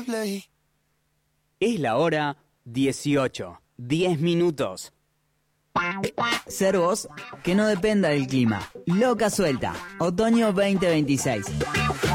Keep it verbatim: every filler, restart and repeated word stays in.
imposible. Es la hora dieciocho, diez minutos. Ser vos, que no dependa del clima. Loca suelta, otoño veinte veintiséis.